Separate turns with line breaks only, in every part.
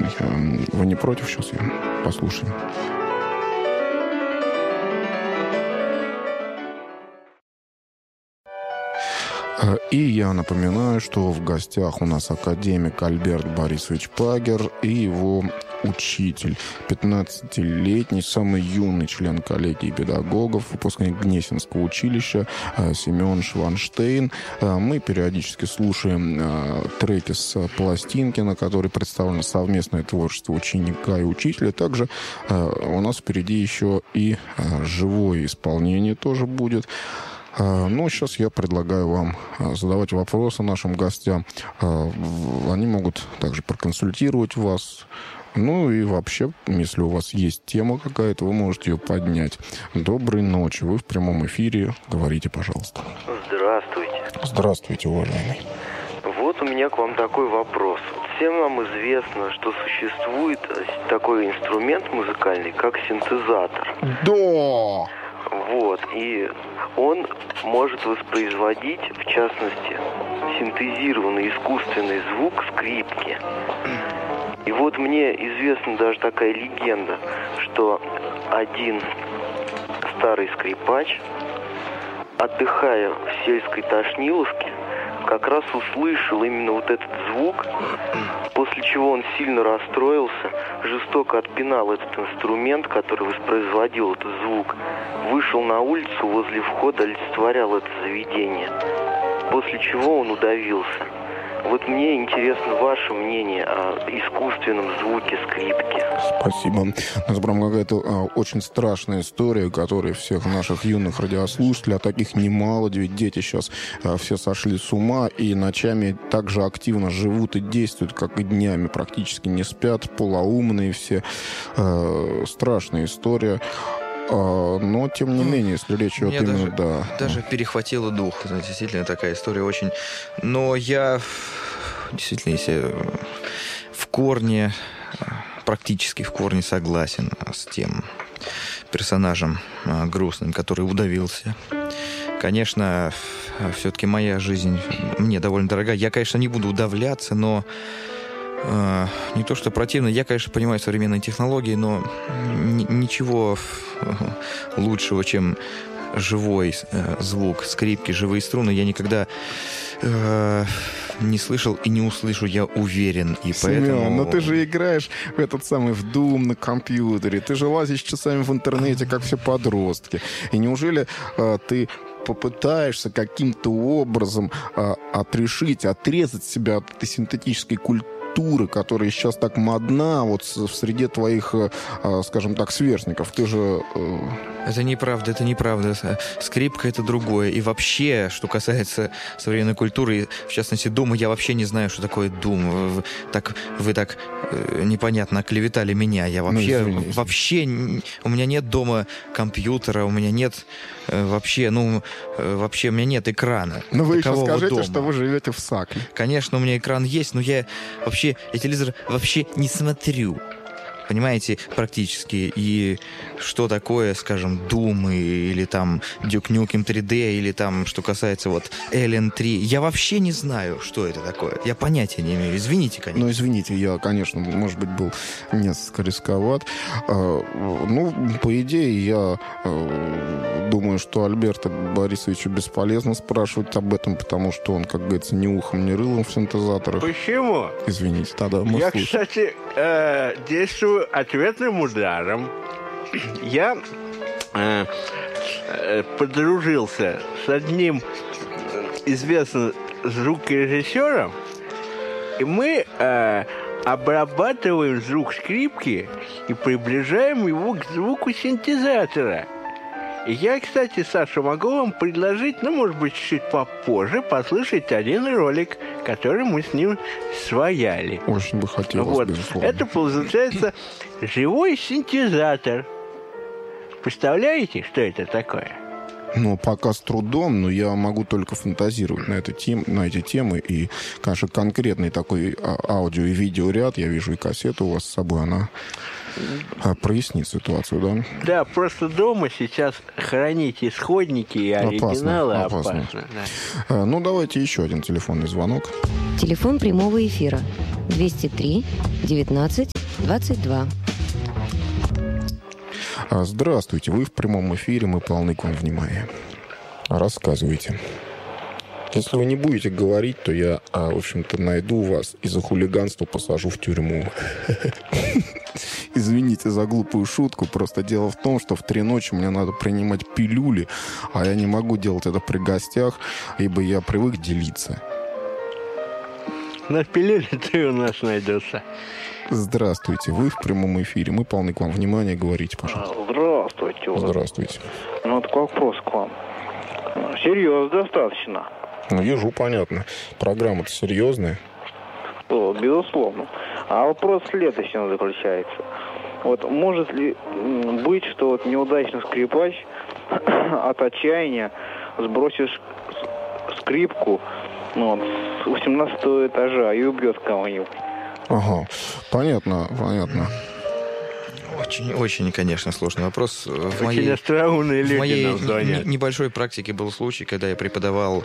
замечательный. Вы не против? Сейчас я послушаю. И я напоминаю, что в гостях у нас академик Альберт Борисович Пагер и его учитель, 15-летний, самый юный член коллегии педагогов, выпускник Гнесинского училища Семен Шванштейн. Мы периодически слушаем треки с пластинки, на которой представлено совместное творчество ученика и учителя. Также у нас впереди еще и живое исполнение тоже будет. Ну, сейчас я предлагаю вам задавать вопросы нашим гостям. Они могут также проконсультировать вас. Ну и вообще, если у вас есть тема какая-то, вы можете ее поднять. Доброй ночи. Вы в прямом эфире. Говорите, пожалуйста.
Здравствуйте.
Здравствуйте, уважаемый.
Вот у меня к вам такой вопрос. Всем нам известно, что существует такой инструмент музыкальный, как синтезатор.
Да!
Вот, и он может воспроизводить, в частности, синтезированный искусственный звук скрипки. И вот мне известна даже такая легенда, что один старый скрипач, отдыхая в сельской Тошниловке, как раз услышал именно вот этот звук, после чего он сильно расстроился, жестоко отпинал этот инструмент, который воспроизводил этот звук, вышел на улицу, возле входа олицетворял это заведение, после чего он удавился. Вот мне интересно ваше мнение о искусственном звуке скрипки.
Спасибо. У нас прям какая-то очень страшная история, которая всех наших юных радиослушателей, а таких немало, ведь дети сейчас все сошли с ума и ночами так же активно живут и действуют, как и днями, практически не спят, полоумные все. Страшная история. Но, тем не менее, если речь идет именно...
Даже перехватило дух. Действительно, такая история очень... Но я действительно, если практически в корне согласен с тем персонажем грустным, который удавился. Конечно, все-таки моя жизнь мне довольно дорога. Я, конечно, не буду удавляться, но... Не то, что противно. Я, конечно, понимаю современные технологии, но ничего лучшего, чем живой звук скрипки, живые струны, я никогда не слышал и не услышу, я уверен. И
Семен,
поэтому...
но ты же играешь в этот самый в Doom на компьютере, ты же лазишь часами в интернете, как все подростки. И неужели ты попытаешься каким-то образом отрезать себя от этой синтетической культуры, которая сейчас так модна вот в среде твоих, скажем так, сверстников? Ты же...
Это неправда. Скрипка — это другое. И вообще, что касается современной культуры, в частности, Дума, я вообще не знаю, что такое Дум. Вы так непонятно оклеветали меня. Я вообще... У меня нет дома компьютера, у меня нет вообще у меня нет экрана.
Ну вы еще скажите, что вы живете в Сакле.
Конечно, у меня экран есть, но я телевизор вообще не смотрю. Понимаете, практически. И что такое, скажем, Doom или там Duke Nukem 3D, или там, что касается вот Alien 3. Я вообще не знаю, что это такое. Я понятия не имею. Извините, конечно.
Ну, извините, я, конечно, может быть, был несколько рисковат. По идее, я думаю, что Альберта Борисовичу бесполезно спрашивать об этом, потому что он, как говорится, ни ухом, ни рылом в синтезаторах.
Почему?
Извините, тогда
я, кстати, действую ответным ударом. Я подружился с одним известным звукорежиссером, и мы обрабатываем звук скрипки и приближаем его к звуку синтезатора. И я, кстати, Саша, могу вам предложить, может быть, чуть попозже послушать один ролик, который мы с ним свояли.
Очень бы хотелось, безусловно.
Это получается живой синтезатор. Представляете, что это такое?
Пока с трудом, но я могу только фантазировать на эти темы. И, конечно, конкретный такой аудио и видеоряд, я вижу и кассету у вас с собой, она прояснит ситуацию, да?
Да, просто дома сейчас хранить исходники и оригиналы опасно.
Да. Давайте еще один телефонный звонок.
Телефон прямого эфира 203 19 22.
Здравствуйте, вы в прямом эфире, мы полны к вам внимания. Рассказывайте. Если вы не будете говорить, то я, в общем-то, найду вас и за хулиганство посажу в тюрьму. Извините за глупую шутку, просто дело в том, что в 3 ночи мне надо принимать пилюли, а я не могу делать это при гостях, ибо я привык делиться.
На пилюли-то у нас найдется.
Здравствуйте, вы в прямом эфире, мы полны к вам внимания, говорите, пожалуйста.
Здравствуйте.
Здравствуйте.
Ну, вот вопрос к вам. Серьезно достаточно.
Ну, ежу, понятно. Программа-то серьезная.
Безусловно. А вопрос в следующем заключается. Вот может ли быть, что вот неудачный скрипач от отчаяния сбросит скрипку с 18-го этажа и убьет кого-нибудь?
Ага, понятно.
Очень, конечно, сложный вопрос. В
Очень остроумные люди
в моей
нам звонят.
небольшой практике был случай, когда я преподавал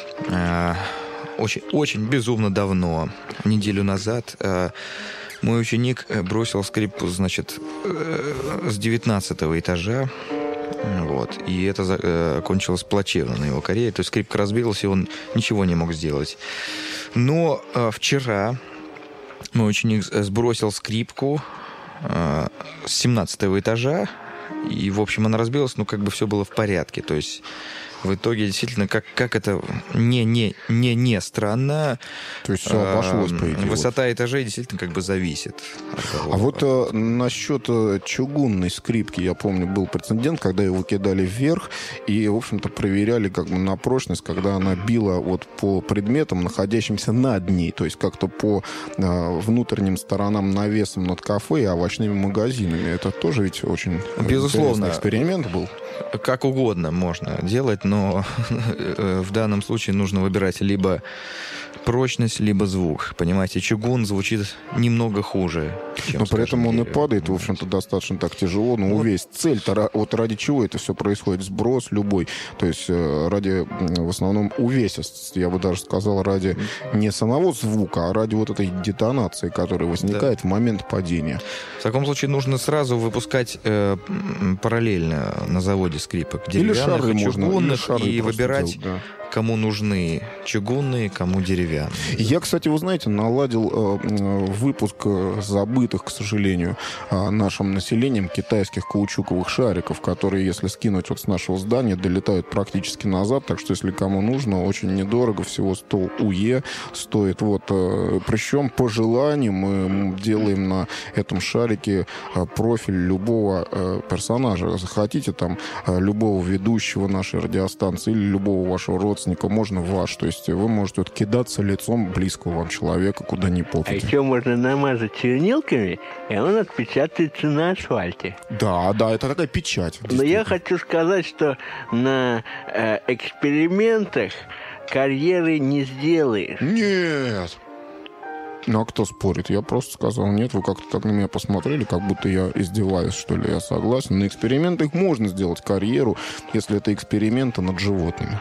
очень безумно давно, неделю назад. Мой ученик бросил скрипку, значит, с 19-го этажа. Вот. И это кончилось плачевно на его карьере. То есть скрипка разбилась, и он ничего не мог сделать. Но вчера мой ученик сбросил скрипку с 17-го этажа, и, в общем, она разбилась, но как бы все было в порядке. То есть в итоге действительно, как это не странно,
То есть все обошлось, по идее.
высота этажей действительно как бы зависит от того.
А вот насчет чугунной скрипки, я помню, был прецедент, когда ее выкидали вверх и, в общем-то, проверяли как бы на прочность, когда она била вот по предметам, находящимся над ней, то есть как-то по внутренним сторонам навесом над кафе и овощными магазинами. Это тоже ведь очень
Безусловно.
интересный эксперимент был.
Как угодно можно делать, но в данном случае нужно выбирать либо прочность, либо звук. Понимаете, чугун звучит немного хуже, чем,
но при этом он и
дерево.
падает, в общем-то, достаточно так тяжело. Но увесь цель-то, вот ради чего это все происходит, сброс любой. То есть ради, в основном, увесистости. Я бы даже сказал, ради не самого звука, а ради вот этой детонации, которая возникает в момент падения.
В таком случае нужно сразу выпускать параллельно на заводе скрипок
Или
деревянных
шары
и
можно,
чугунных,
или шары
и
просто
выбирать,
делать, да.
кому нужны чугунные, кому деревянные.
Я, кстати, вы знаете, наладил выпуск забытых, к сожалению, нашим населением китайских каучуковых шариков, которые, если скинуть вот с нашего здания, долетают практически назад. Так что, если кому нужно, очень недорого, всего 100 УЕ стоит. Вот, причем по желанию мы делаем на этом шарике профиль любого персонажа. Захотите там любого ведущего нашей радиостанции или любого вашего родственника, можно ваш. То есть вы можете вот кидаться лицом близкого вам человека, куда ни
А
попадя.
еще можно намазать чернилками, и он отпечатается на асфальте.
Да, это такая печать.
Но я хочу сказать, что на экспериментах карьеры не сделаешь.
Нет! Ну, а кто спорит? Я просто сказал нет. Вы как-то так на меня посмотрели, как будто я издеваюсь, что ли. Я согласен. На экспериментах можно сделать карьеру, если это эксперименты над животными.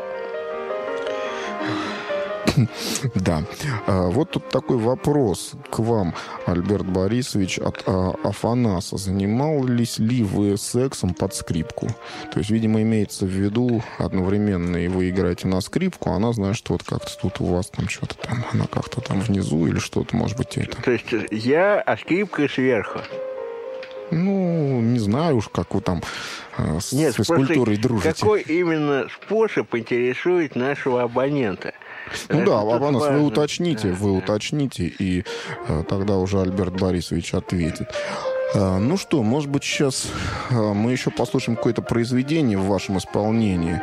Да. Вот тут такой вопрос к вам, Альберт Борисович, от Афанаса. Занимались ли вы сексом под скрипку? То есть, видимо, имеется в виду одновременно и вы играете на скрипку, а она знает, что вот как-то тут у вас там что-то там, она как-то там внизу или что-то, может быть, это.
То есть я, а скрипка сверху.
Ну, не знаю уж, как вы там с
Нет,
физкультурой
просто
дружите.
какой именно способ интересует нашего абонента?
Ну да,
Тут
Абанас,
важно.
вы уточните, и тогда уже Альберт Борисович ответит. Ну что, может быть, сейчас мы еще послушаем какое-то произведение в вашем исполнении?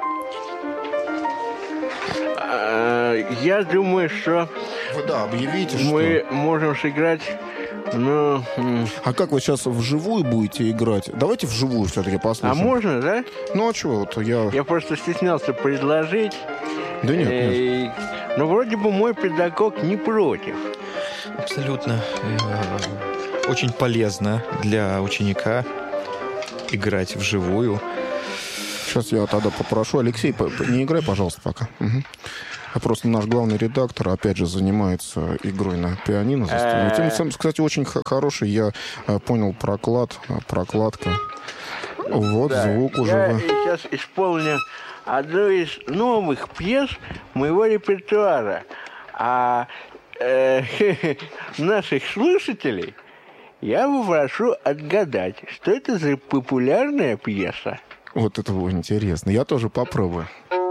Я думаю, что
Вы, да, объявите,
мы можем сыграть, ну...
А как вы сейчас вживую будете играть? Давайте вживую все-таки
А
послушаем.
можно, да?
Ну а чего? Вот
Я просто стеснялся предложить.
Да нет.
Но вроде бы мой педагог не против.
Абсолютно. Очень полезно для ученика играть вживую.
Сейчас я тогда попрошу. Алексей, не играй, пожалуйста, пока. Угу. Просто наш главный редактор, опять же, занимается игрой на пианино. Тем, кстати, очень хороший, я понял, прокладка. Вот, да, звук уже...
Я сейчас исполню одну из новых пьес моего репертуара. А наших слушателей я попрошу отгадать, что это за популярная пьеса.
Вот это интересно. Я тоже попробую.